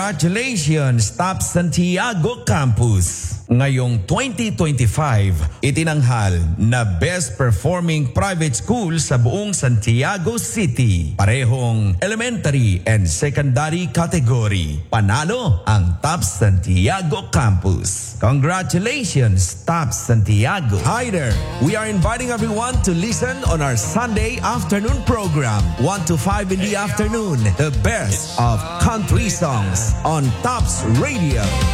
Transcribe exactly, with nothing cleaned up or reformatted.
Congratulations, Top Santiago Campus! Ngayong twenty twenty-five, itinanghal na Best Performing Private School sa buong Santiago City. Parehong elementary and secondary category. Panalo ang Top Santiago Campus. Congratulations, Top Santiago. Hi there! We are inviting everyone to listen on our Sunday afternoon program, one to five in the afternoon. The best of country songs on Tops Radio.